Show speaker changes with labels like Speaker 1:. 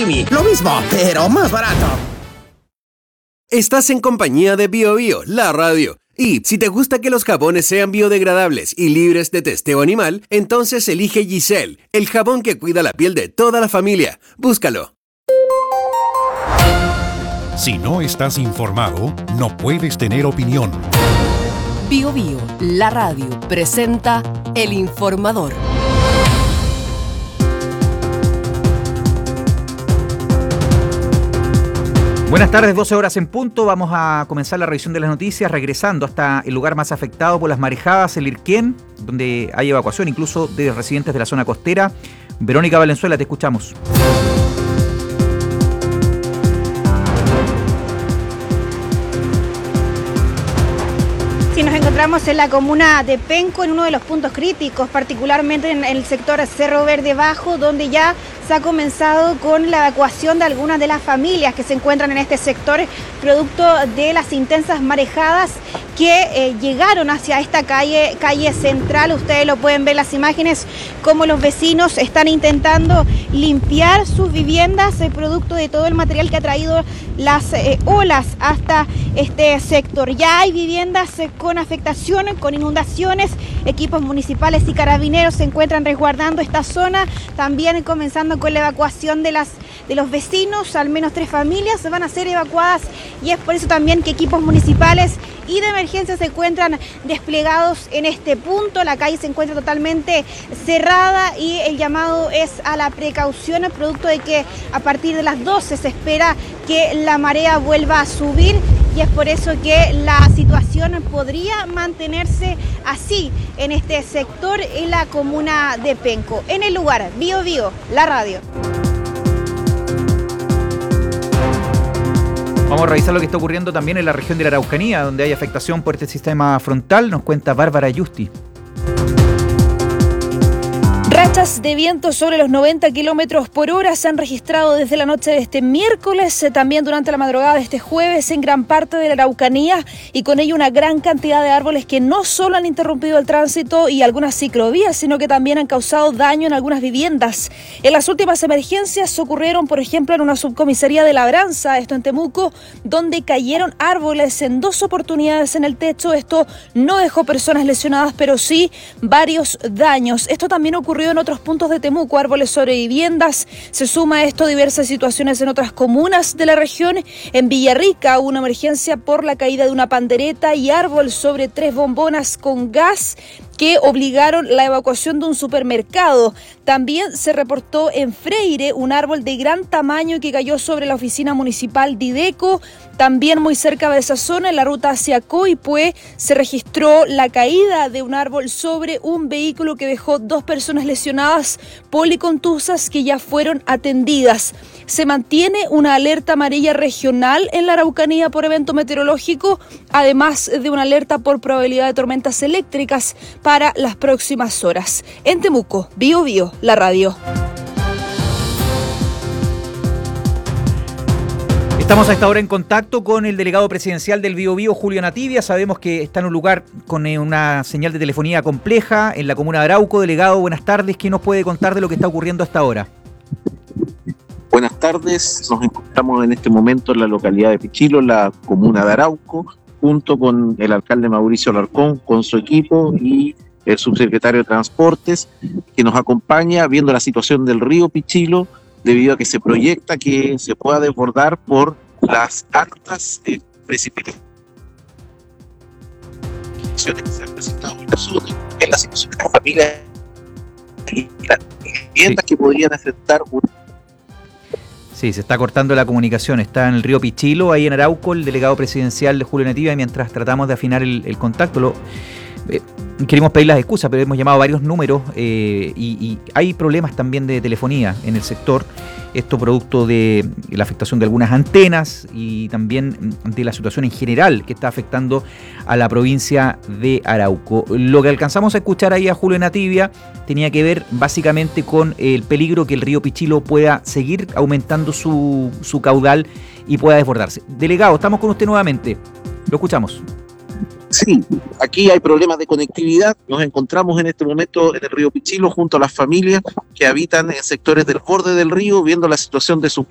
Speaker 1: Simi. Lo mismo, pero más barato.
Speaker 2: Estás en compañía de BioBio, la radio. Y si te gusta que los jabones sean biodegradables y libres de testeo animal, entonces elige Giselle, el jabón que cuida la piel de toda la familia. Búscalo.
Speaker 3: Si no estás informado, no puedes tener opinión.
Speaker 4: BioBio, la radio, presenta El Informador.
Speaker 5: Buenas tardes, 12 horas en punto. Vamos a comenzar la revisión de las noticias, regresando hasta el lugar más afectado por las marejadas, el Irquén, donde hay evacuación incluso de residentes de la zona costera. Verónica Valenzuela, te escuchamos.
Speaker 6: Sí, nos encontramos en la comuna de Penco, en uno de los puntos críticos, particularmente en el sector Cerro Verde Bajo, donde ya se ha comenzado con la evacuación de algunas de las familias que se encuentran en este sector, producto de las intensas marejadas que llegaron hacia esta calle central. Ustedes lo pueden ver en las imágenes, cómo los vecinos están intentando limpiar sus viviendas, producto de todo el material que ha traído las olas hasta este sector. Ya hay viviendas con afectaciones, con inundaciones. Equipos municipales y carabineros se encuentran resguardando esta zona, también comenzando con la evacuación de los vecinos. Al menos 3 familias van a ser evacuadas y es por eso también que equipos municipales y de emergencia se encuentran desplegados en este punto. La calle se encuentra totalmente cerrada y el llamado es a la precaución, producto de que a partir de las 12 se espera que la marea vuelva a subir, y es por eso que la situación podría mantenerse así en este sector, en la comuna de Penco. En el lugar, BioBio, la radio.
Speaker 5: Vamos a revisar lo que está ocurriendo también en la región de la Araucanía, donde hay afectación por este sistema frontal. Nos cuenta Bárbara Yusti.
Speaker 7: Rachas de viento sobre los 90 kilómetros por hora se han registrado desde la noche de este miércoles, también durante la madrugada de este jueves en gran parte de la Araucanía, y con ello una gran cantidad de árboles que no solo han interrumpido el tránsito y algunas ciclovías, sino que también han causado daño en algunas viviendas. En las últimas emergencias ocurrieron, por ejemplo, en una subcomisaría de Labranza, esto en Temuco, donde cayeron árboles en 2 oportunidades en el techo. Esto no dejó personas lesionadas, pero sí varios daños. Esto también ocurrió en otros puntos de Temuco, árboles sobre viviendas. Se suma a esto diversas situaciones en otras comunas de la región. En Villarrica hubo una emergencia por la caída de una pandereta y árbol sobre 3 bombonas con gas que obligaron la evacuación de un supermercado. También se reportó en Freire un árbol de gran tamaño que cayó sobre la oficina municipal de IDECO. También muy cerca de esa zona, en la ruta hacia Coipue, se registró la caída de un árbol sobre un vehículo que dejó 2 personas lesionadas policontusas que ya fueron atendidas. Se mantiene una alerta amarilla regional en la Araucanía por evento meteorológico, además de una alerta por probabilidad de tormentas eléctricas para las próximas horas. En Temuco, BioBio, la radio.
Speaker 5: Estamos a esta hora en contacto con el delegado presidencial del BioBio, Julio Nativia. Sabemos que está en un lugar con una señal de telefonía compleja en la comuna de Arauco. Delegado, buenas tardes. ¿Qué nos puede contar de lo que está ocurriendo hasta ahora?
Speaker 8: Buenas tardes. Nos encontramos en este momento en la localidad de Pichilo, la comuna de Arauco, junto con el alcalde Mauricio Alarcón, con su equipo, y el subsecretario de Transportes, que nos acompaña viendo la situación del río Pichilo, debido a que se proyecta que se pueda desbordar por las altas precipitaciones que se han presentado en la zona, en la situación de las familias y las viviendas que podrían afectar un...
Speaker 5: Sí, se está cortando la comunicación. Está en el río Pichilo, ahí en Arauco, el delegado presidencial de Julio Nativia, y mientras tratamos de afinar el contacto, queremos pedir las excusas, pero hemos llamado varios números y hay problemas también de telefonía en el sector. Esto producto de la afectación de algunas antenas y también de la situación en general que está afectando a la provincia de Arauco. Lo que alcanzamos a escuchar ahí a Julio Nativia tenía que ver básicamente con el peligro que el río Pichilo pueda seguir aumentando su caudal y pueda desbordarse. Delegado, estamos con usted nuevamente. Lo escuchamos.
Speaker 8: Sí, aquí hay problemas de conectividad. Nos encontramos en este momento en el río Pichilo junto a las familias que habitan en sectores del borde del río, viendo la situación de sus